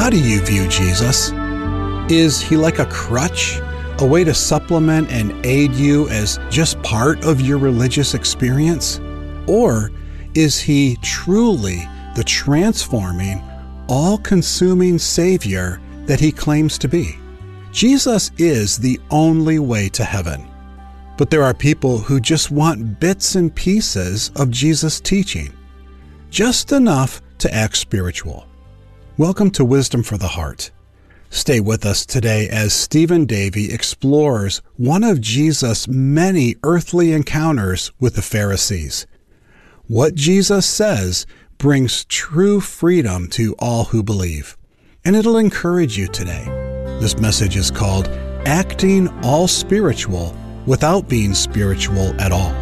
How do you view Jesus? Is he like a crutch, a way to supplement and aid you as just part of your religious experience? Or is he truly the transforming, all-consuming Savior that he claims to be? Jesus is the only way to heaven. But there are people who just want bits and pieces of Jesus' teaching, just enough to act spiritual. Welcome to Wisdom for the Heart. Stay with us today as Stephen Davey explores one of Jesus' many earthly encounters with the Pharisees. What Jesus says brings true freedom to all who believe, and it'll encourage you today. This message is called Acting All Spiritual Without Being Spiritual at All.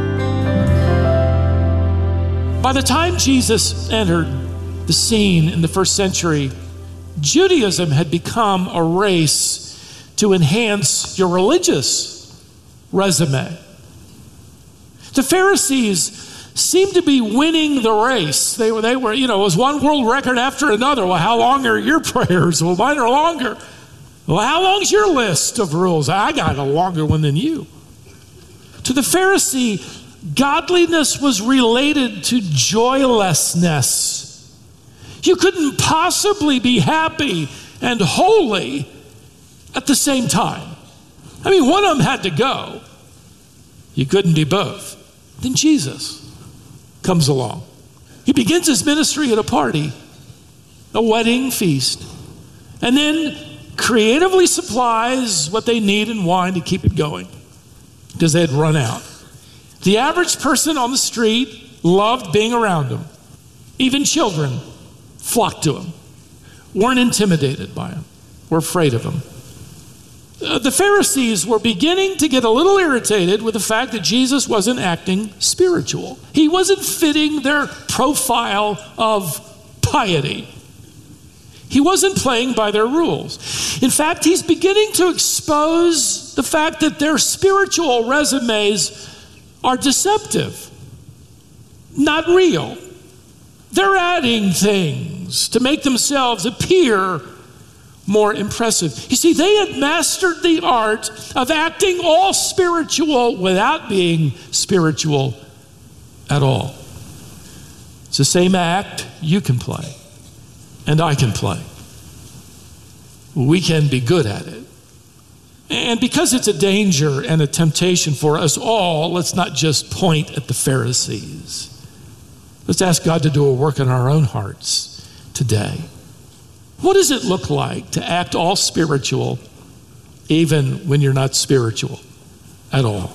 By the time Jesus entered the scene in the first century, Judaism had become a race to enhance your religious resume. The Pharisees seemed to be winning the race. They were, it was one world record after another. Well, how long are your prayers? Well, mine are longer. Well, how long's your list of rules? I got a longer one than you. To the Pharisee, godliness was related to joylessness. You couldn't possibly be happy and holy at the same time. I mean, one of them had to go. You couldn't be both. Then Jesus comes along. He begins his ministry at a party, a wedding feast, and then creatively supplies what they need in wine to keep it going because they had run out. The average person on the street loved being around him. Even children flocked to him, weren't intimidated by him, were afraid of him. The Pharisees were beginning to get a little irritated with the fact that Jesus wasn't acting spiritual. He wasn't fitting their profile of piety. He wasn't playing by their rules. In fact, he's beginning to expose the fact that their spiritual resumes are deceptive, not real. They're adding things to make themselves appear more impressive. You see, they had mastered the art of acting all spiritual without being spiritual at all. It's the same act you can play, and I can play. We can be good at it. And because it's a danger and a temptation for us all, let's not just point at the Pharisees. Let's ask God to do a work in our own hearts today. What does it look like to act all spiritual even when you're not spiritual at all?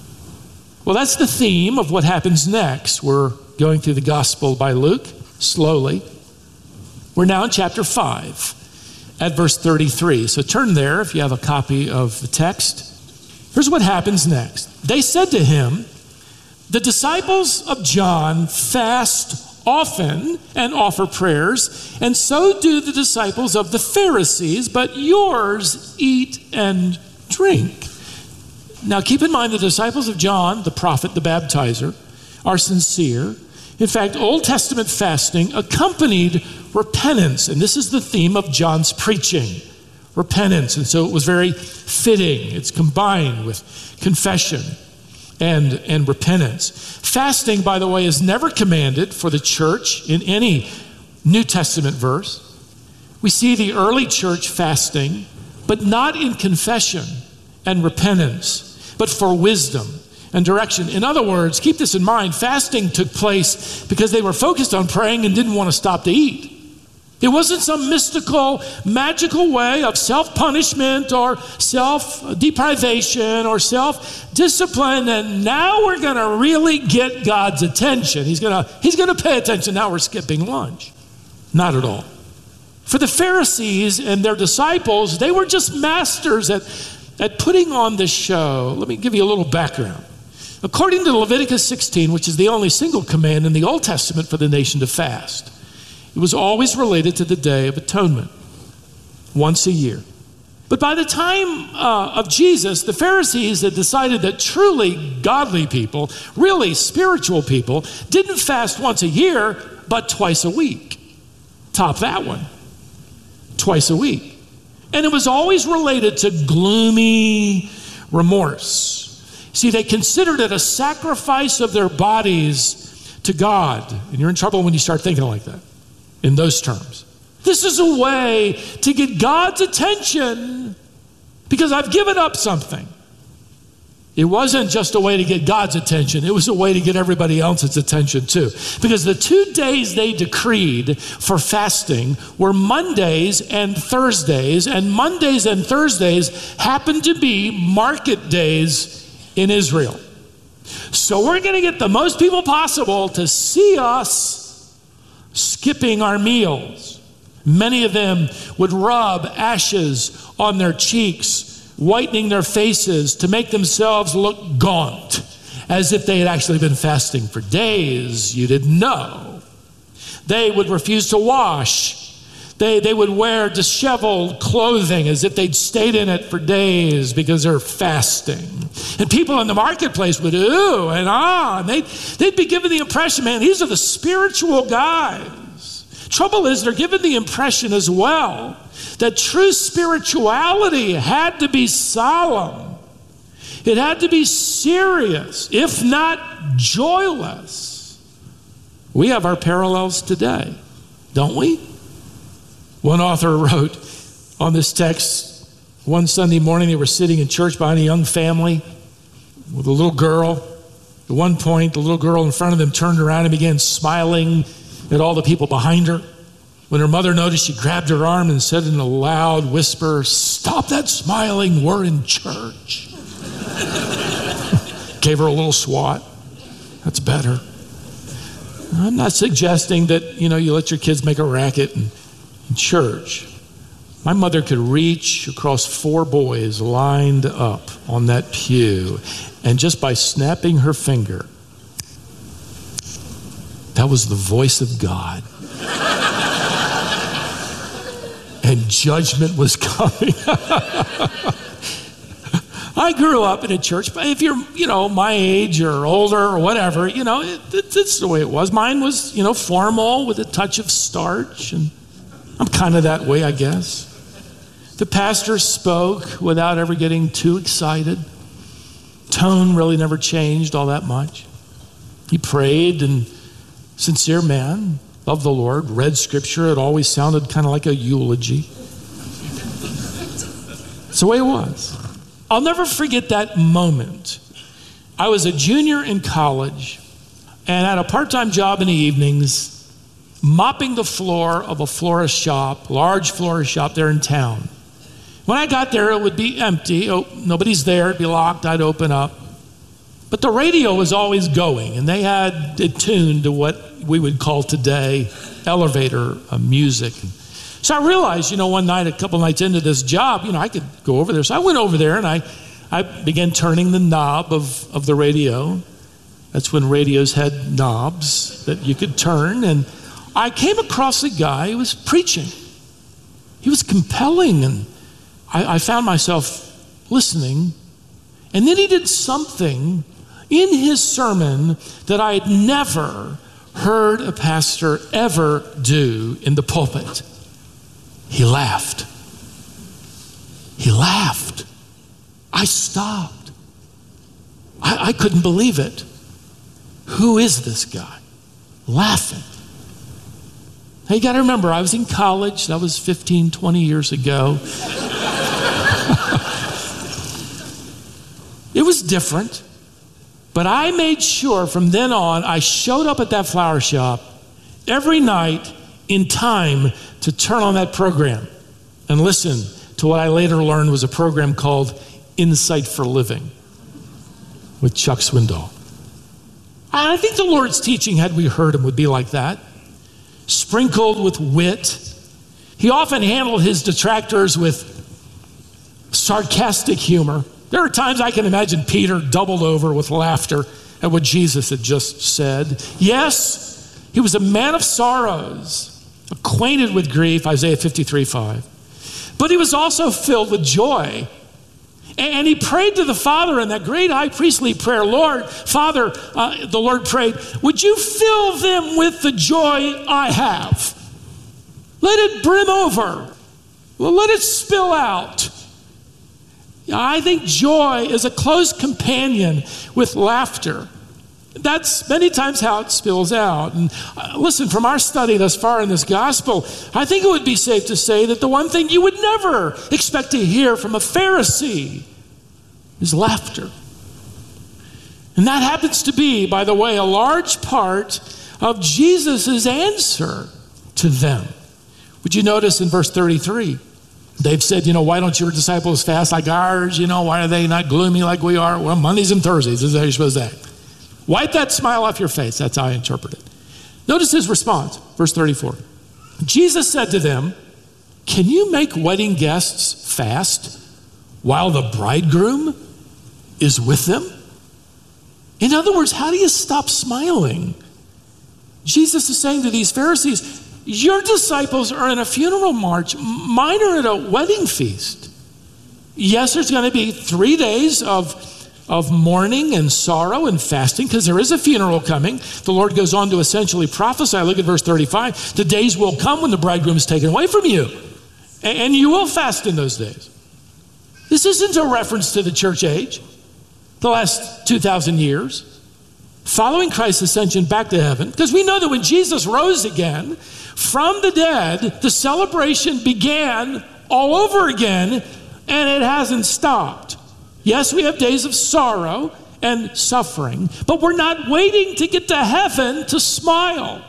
Well, that's the theme of what happens next. We're going through the Gospel by Luke slowly. We're now in chapter 5 at verse 33. So turn there if you have a copy of the text. Here's what happens next. They said to him, "The disciples of John fast often and offer prayers, and so do the disciples of the Pharisees, but yours eat and drink." Now keep in mind the disciples of John, the prophet, the baptizer, are sincere. In fact, Old Testament fasting accompanied repentance, and this is the theme of John's preaching, repentance. And so it was very fitting. It's combined with confession and repentance. Fasting, by the way, is never commanded for the church in any New Testament verse. We see the early church fasting, but not in confession and repentance, but for wisdom and direction. In other words, keep this in mind, fasting took place because they were focused on praying and didn't want to stop to eat. It wasn't some mystical, magical way of self-punishment or self-deprivation or self-discipline, and now we're going to really get God's attention. He's going to pay attention. Now we're skipping lunch. Not at all. For the Pharisees and their disciples, they were just masters at putting on this show. Let me give you a little background. According to Leviticus 16, which is the only single command in the Old Testament for the nation to fast, it was always related to the Day of Atonement, once a year. But by the time of Jesus, the Pharisees had decided that truly godly people, really spiritual people, didn't fast once a year, but twice a week. Top that one. twice a week. And it was always related to gloomy remorse. See, they considered it a sacrifice of their bodies to God. And you're in trouble when you start thinking like that, in those terms. This is a way to get God's attention because I've given up something. It wasn't just a way to get God's attention. It was a way to get everybody else's attention too. Because the 2 days they decreed for fasting were Mondays and Thursdays. And Mondays and Thursdays happened to be market days in Israel. So we're going to get the most people possible to see us skipping our meals. Many of them would rub ashes on their cheeks, whitening their faces to make themselves look gaunt, as if they had actually been fasting for days. You didn't know. They would refuse to wash. They would wear disheveled clothing as if they'd stayed in it for days because they're fasting. And people in the marketplace would ooh and ah, and they'd be given the impression, man, these are the spiritual guys. Trouble is, they're given the impression as well that true spirituality had to be solemn. It had to be serious, if not joyless. We have our parallels today, don't we? One author wrote on this text, one Sunday morning they were sitting in church behind a young family with a little girl. At one point, the little girl in front of them turned around and began smiling at all the people behind her. When her mother noticed, she grabbed her arm and said in a loud whisper, "Stop that smiling, we're in church." Gave her a little swat. That's better. I'm not suggesting that, you let your kids make a racket in church. My mother could reach across 4 boys lined up on that pew, and just by snapping her finger, that was the voice of God. And judgment was coming. I grew up in a church, but if you're, my age or older or whatever, it's the way it was. Mine was, formal with a touch of starch, and I'm kind of that way, I guess. The pastor spoke without ever getting too excited. Tone really never changed all that much. He prayed, and sincere man, loved the Lord, read scripture. It always sounded kind of like a eulogy. It's the way it was. I'll never forget that moment. I was a junior in college and had a part-time job in the evenings, mopping the floor of a florist shop, large florist shop there in town. When I got there, it would be empty. Oh, nobody's there. It'd be locked. I'd open up. But the radio was always going, and they had it tuned to what we would call today elevator music. So I realized, one night, a couple nights into this job, I could go over there. So I went over there, and I began turning the knob of the radio. That's when radios had knobs that you could turn. And I came across a guy who was preaching. He was compelling, and I found myself listening. And then he did something in his sermon that I had never heard a pastor ever do in the pulpit. He laughed. He laughed. I stopped. I couldn't believe it. Who is this guy laughing? Hey, you got to remember, I was in college. That was 15, 20 years ago. It was different. But I made sure from then on, I showed up at that flower shop every night in time to turn on that program and listen to what I later learned was a program called Insight for Living with Chuck Swindoll. I think the Lord's teaching, had we heard him, would be like that, sprinkled with wit. He often handled his detractors with sarcastic humor. There are times I can imagine Peter doubled over with laughter at what Jesus had just said. Yes, he was a man of sorrows, acquainted with grief, Isaiah 53:5. But he was also filled with joy. And he prayed to the Father in that great high priestly prayer, Lord, Father, the Lord prayed, would you fill them with the joy I have? Let it brim over. Well, let it spill out. I think joy is a close companion with laughter. That's many times how it spills out. And listen, from our study thus far in this gospel, I think it would be safe to say that the one thing you would never expect to hear from a Pharisee is laughter. And that happens to be, by the way, a large part of Jesus' answer to them. Would you notice in verse 33? They've said, why don't your disciples fast like ours? Why are they not gloomy like we are? Well, Mondays and Thursdays is how you're supposed to act. Wipe that smile off your face. That's how I interpret it. Notice his response, verse 34. Jesus said to them, can you make wedding guests fast while the bridegroom is with them? In other words, how do you stop smiling? Jesus is saying to these Pharisees, your disciples are in a funeral march. Mine are at a wedding feast. Yes, there's going to be 3 days of mourning and sorrow and fasting because there is a funeral coming. The Lord goes on to essentially prophesy. Look at verse 35. The days will come when the bridegroom is taken away from you, and you will fast in those days. This isn't a reference to the church age, the last 2,000 years, following Christ's ascension back to heaven, because we know that when Jesus rose again from the dead, the celebration began all over again, and it hasn't stopped. Yes, we have days of sorrow and suffering, but we're not waiting to get to heaven to smile.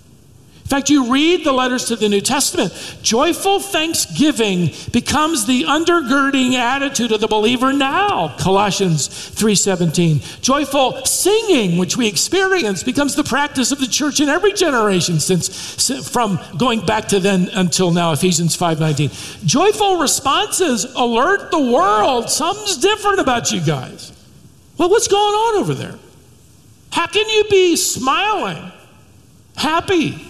In fact, you read the letters to the New Testament, joyful thanksgiving becomes the undergirding attitude of the believer now, Colossians 3:17. Joyful singing, which we experience, becomes the practice of the church in every generation from going back to then until now, Ephesians 5:19. Joyful responses alert the world. Something's different about you guys. Well, what's going on over there? How can you be smiling, happy?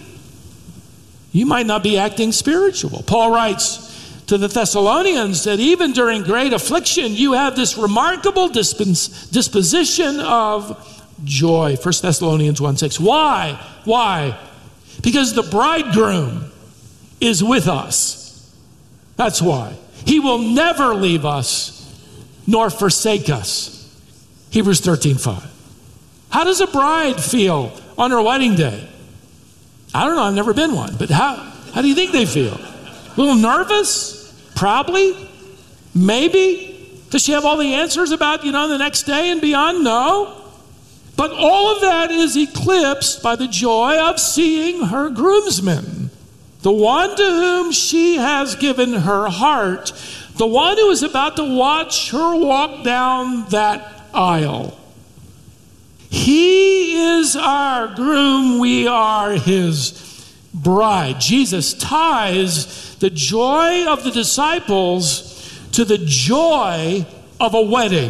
You might not be acting spiritual. Paul writes to the Thessalonians that even during great affliction, you have this remarkable disposition of joy. 1 Thessalonians 1:6. Why? Why? Because the bridegroom is with us. That's why. He will never leave us nor forsake us. Hebrews 13:5. How does a bride feel on her wedding day? I don't know, I've never been one, but how do you think they feel? A little nervous? Probably? Maybe? Does she have all the answers about, the next day and beyond? No. But all of that is eclipsed by the joy of seeing her groomsmen, the one to whom she has given her heart, the one who is about to watch her walk down that aisle. He is our groom, we are his bride. Jesus ties the joy of the disciples to the joy of a wedding.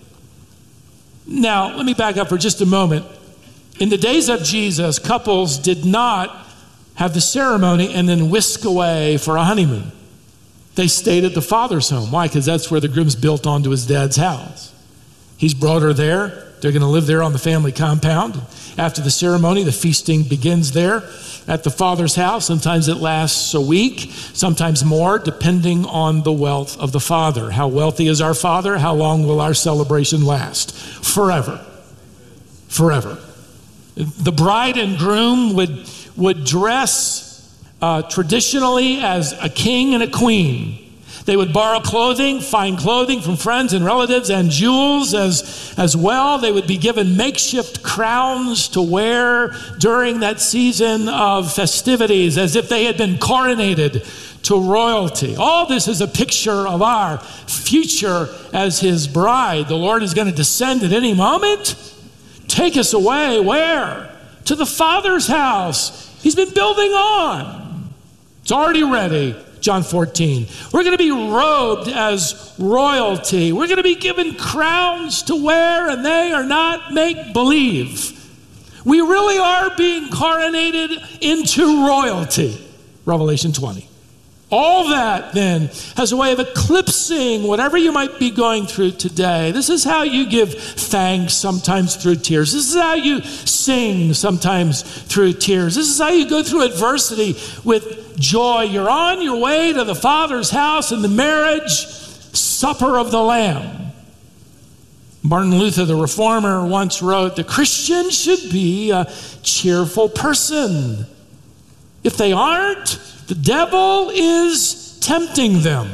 Now, let me back up for just a moment. In the days of Jesus, couples did not have the ceremony and then whisk away for a honeymoon. They stayed at the father's home. Why? Because that's where the groom's built onto his dad's house. He's brought her there. They're going to live there on the family compound. After the ceremony, the feasting begins there at the father's house. Sometimes it lasts a week, sometimes more, depending on the wealth of the father. How wealthy is our father? How long will our celebration last? Forever. Forever. The bride and groom would dress traditionally as a king and a queen. They would borrow clothing, fine clothing from friends and relatives, and jewels as well. They would be given makeshift crowns to wear during that season of festivities, as if they had been coronated to royalty. All this is a picture of our future as his bride. The Lord is going to descend at any moment, take us away. Where? To the Father's house. He's been building on. It's already ready. John 14. We're going to be robed as royalty. We're going to be given crowns to wear, and they are not make-believe. We really are being coronated into royalty. Revelation 20. All that then has a way of eclipsing whatever you might be going through today. This is how you give thanks, sometimes through tears. This is how you sing, sometimes through tears. This is how you go through adversity with joy. You're on your way to the Father's house in the marriage supper of the Lamb. Martin Luther, the reformer, once wrote, the Christian should be a cheerful person. If they aren't, the devil is tempting them.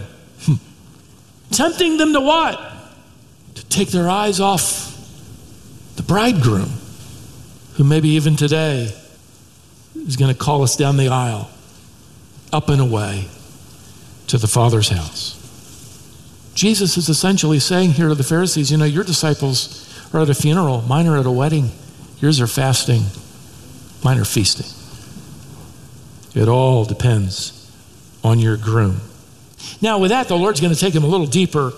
Tempting them to what? To take their eyes off the bridegroom, who maybe even today is going to call us down the aisle, up and away to the Father's house. Jesus is essentially saying here to the Pharisees, your disciples are at a funeral, mine are at a wedding, yours are fasting, mine are feasting. It all depends on your groom. Now with that, the Lord's going to take them a little deeper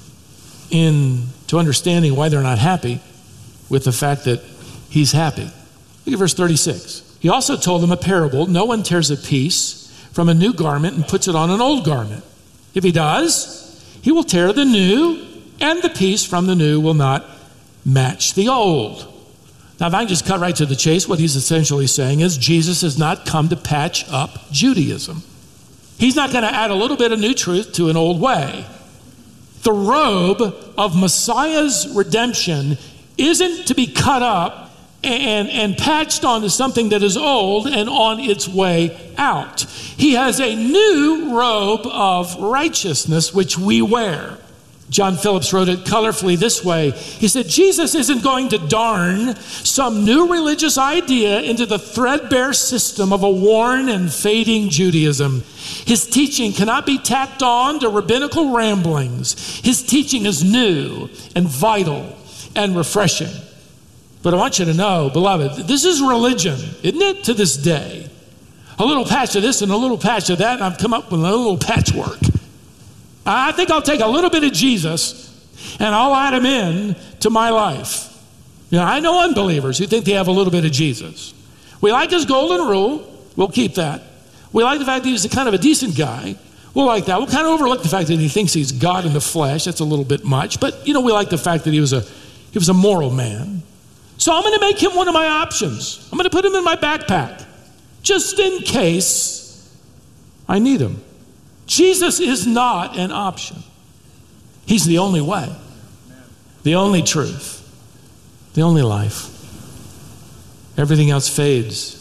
into understanding why they're not happy with the fact that he's happy. Look at verse 36. He also told them a parable. No one tears a piece from a new garment and puts it on an old garment. If he does, he will tear the new, and the piece from the new will not match the old. Now, if I can just cut right to the chase, what he's essentially saying is Jesus has not come to patch up Judaism. He's not going to add a little bit of new truth to an old way. The robe of Messiah's redemption isn't to be cut up and patched onto something that is old and on its way out. He has a new robe of righteousness which we wear. John Phillips wrote it colorfully this way. He said, Jesus isn't going to darn some new religious idea into the threadbare system of a worn and fading Judaism. His teaching cannot be tacked on to rabbinical ramblings. His teaching is new and vital and refreshing. But I want you to know, beloved, this is religion, isn't it, to this day? A little patch of this and a little patch of that, and I've come up with a little patchwork. I think I'll take a little bit of Jesus and I'll add him in to my life. I know unbelievers who think they have a little bit of Jesus. We like his golden rule. We'll keep that. We like the fact that he's a kind of a decent guy. We'll like that. We'll kind of overlook the fact that he thinks he's God in the flesh. That's a little bit much. But, we like the fact that he was a moral man. So I'm going to make him one of my options. I'm going to put him in my backpack just in case I need him. Jesus is not an option. He's the only way, the only truth, the only life. Everything else fades.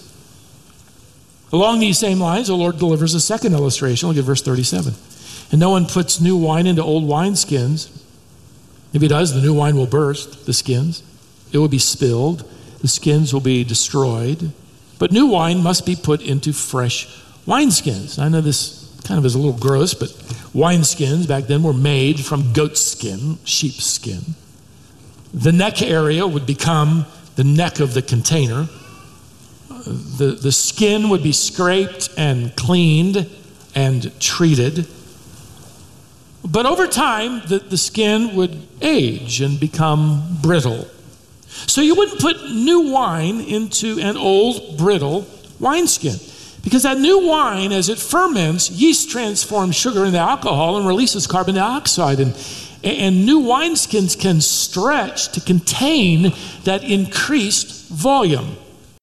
Along these same lines, the Lord delivers a second illustration. Look at verse 37. And no one puts new wine into old wineskins. If he does, the new wine will burst the skins. It will be spilled. The skins will be destroyed. But new wine must be put into fresh wineskins. I know this kind of is a little gross, but wineskins back then were made from goat skin, sheep skin. The neck area would become the neck of the container. The skin would be scraped and cleaned and treated. But over time, the skin would age and become brittle. So you wouldn't put new wine into an old, brittle wineskin. Because that new wine, as it ferments, yeast transforms sugar into alcohol and releases carbon dioxide. And new wineskins can stretch to contain that increased volume.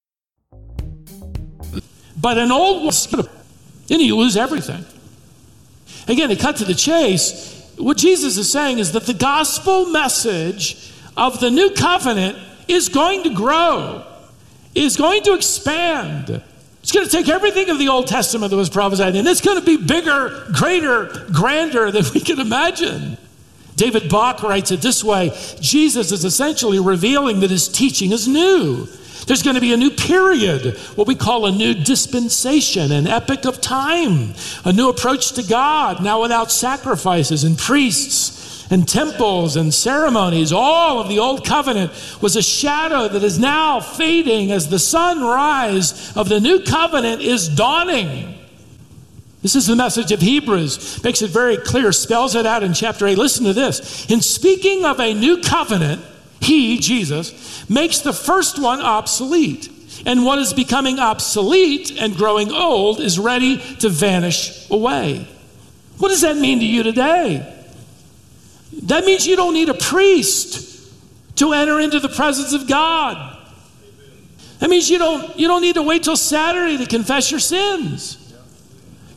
But an old wineskin, then you lose everything. Again, to cut to the chase, what Jesus is saying is that the gospel message of the new covenant is going to grow, is going to expand. It's going to take everything of the Old Testament that was prophesied, and it's going to be bigger, greater, grander than we can imagine. David Bach writes it this way: Jesus is essentially revealing that his teaching is new. There's going to be a new period, what we call a new dispensation, an epoch of time, a new approach to God, now without sacrifices and priests and temples and ceremonies. All of the old covenant was a shadow that is now fading as the sunrise of the new covenant is dawning. This is the message of Hebrews. Makes it very clear, spells it out in chapter 8. Listen to this. In speaking of a new covenant, he, Jesus, makes the first one obsolete. And what is becoming obsolete and growing old is ready to vanish away. What does that mean to you today? That means you don't need a priest to enter into the presence of God. That means you don't need to wait till Saturday to confess your sins.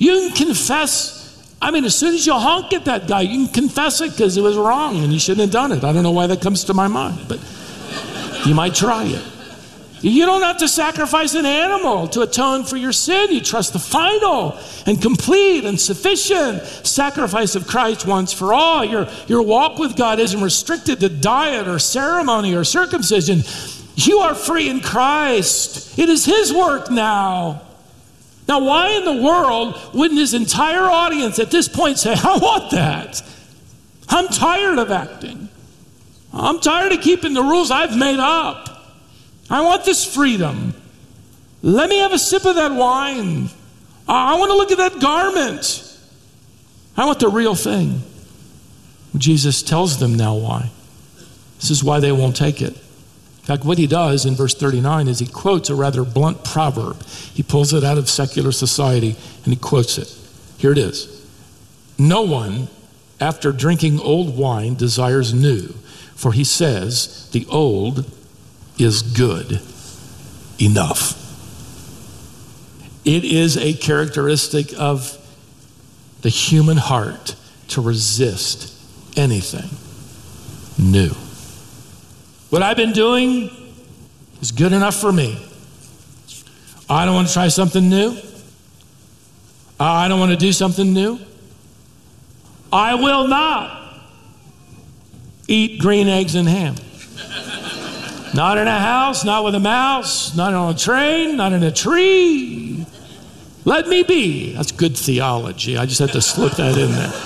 You can confess. I mean, as soon as you honk at that guy, you can confess it because it was wrong and you shouldn't have done it. I don't know why that comes to my mind, but you might try it. You don't have to sacrifice an animal to atone for your sin. You trust the final and complete and sufficient sacrifice of Christ once for all. Your walk with God isn't restricted to diet or ceremony or circumcision. You are free in Christ. It is His work now. Now, why in the world wouldn't His entire audience at this point say, I want that. I'm tired of acting. I'm tired of keeping the rules I've made up. I want this freedom. Let me have a sip of that wine. I want to look at that garment. I want the real thing. Jesus tells them now why. This is why they won't take it. In fact, what He does in verse 39 is He quotes a rather blunt proverb. He pulls it out of secular society and He quotes it. Here it is. No one, after drinking old wine, desires new, for he says, the old is good enough. It is a characteristic of the human heart to resist anything new. What I've been doing is good enough for me. I don't want to try something new. I don't want to do something new. I will not eat green eggs and ham. Not in a house, not with a mouse, not on a train, not in a tree. Let me be. That's good theology. I just had to slip that in there.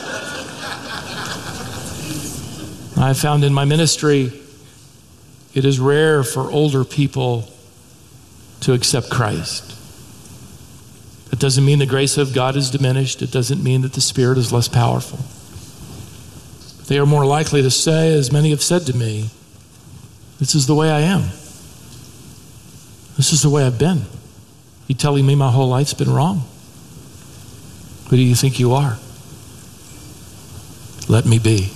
I found in my ministry, it is rare for older people to accept Christ. It doesn't mean the grace of God is diminished. It doesn't mean that the Spirit is less powerful. They are more likely to say, as many have said to me, this is the way I am. This is the way I've been. You telling me my whole life's been wrong? Who do you think you are? Let me be.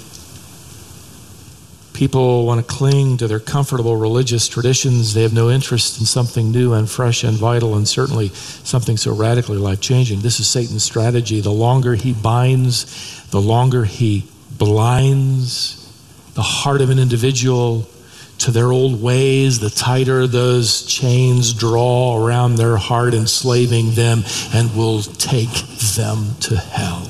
People want to cling to their comfortable religious traditions. They have no interest in something new and fresh and vital, and certainly something so radically life-changing. This is Satan's strategy. The longer he binds, the longer he blinds the heart of an individual to their old ways, the tighter those chains draw around their heart, enslaving them, and will take them to hell.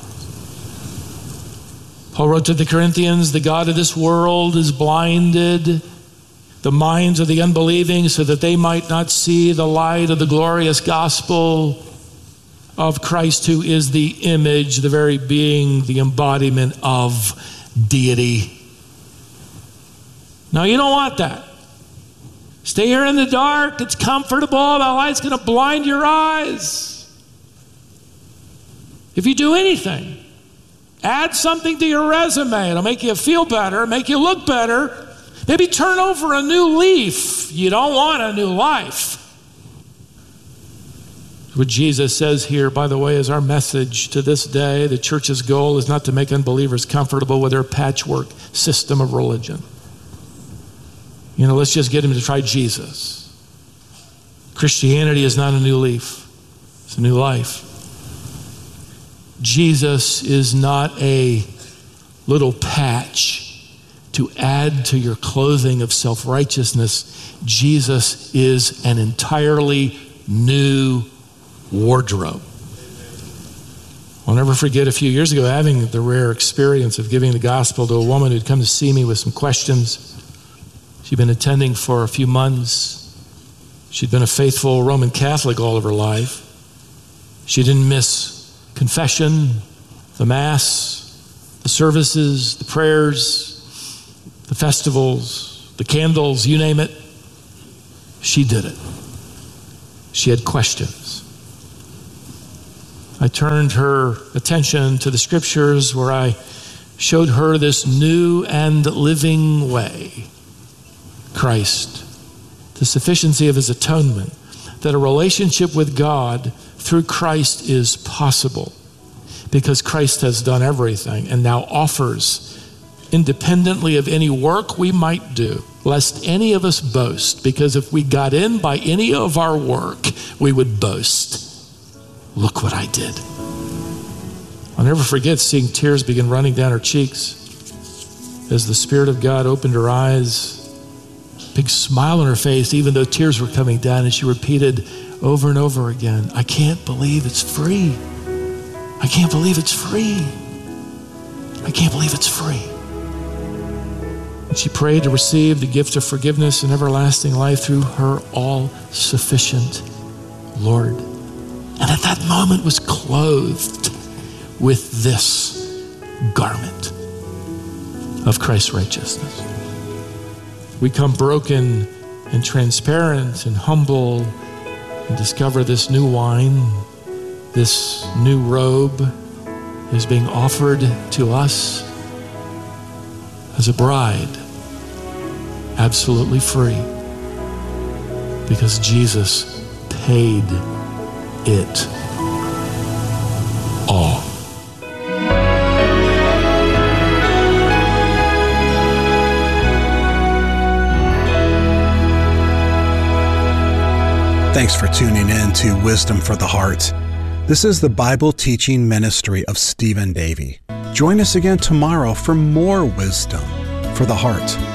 Paul wrote to the Corinthians, the God of this world has blinded the minds of the unbelieving so that they might not see the light of the glorious gospel of Christ, who is the image, the very being, the embodiment of deity. Now, you don't want that. Stay here in the dark. It's comfortable. The light's going to blind your eyes. If you do anything, add something to your resume. It'll make you feel better, make you look better. Maybe turn over a new leaf. You don't want a new life. What Jesus says here, by the way, is our message to this day. The church's goal is not to make unbelievers comfortable with their patchwork system of religion. You know, let's just get them to try Jesus. Christianity is not a new leaf. It's a new life. Jesus is not a little patch to add to your clothing of self-righteousness. Jesus is an entirely new wardrobe. I'll never forget a few years ago having the rare experience of giving the gospel to a woman who'd come to see me with some questions. She'd been attending for a few months. She'd been a faithful Roman Catholic all of her life. She didn't miss confession, the Mass, the services, the prayers, the festivals, the candles, you name it. She did it. She had questions. I turned her attention to the scriptures where I showed her this new and living way. Christ, the sufficiency of his atonement, that a relationship with God through Christ is possible because Christ has done everything and now offers, independently of any work we might do, lest any of us boast, because if we got in by any of our work, we would boast. Look what I did. I'll never forget seeing tears begin running down her cheeks as the Spirit of God opened her eyes, big smile on her face, even though tears were coming down, and she repeated over and over again, I can't believe it's free. I can't believe it's free. I can't believe it's free. And she prayed to receive the gift of forgiveness and everlasting life through her all-sufficient Lord. And at that moment was clothed with this garment of Christ's righteousness. We come broken and transparent and humble and discover this new wine, this new robe is being offered to us as a bride, absolutely free, because Jesus paid it all. Thanks for tuning in to Wisdom for the Heart. This is the Bible teaching ministry of Stephen Davey. Join us again tomorrow for more wisdom for the heart.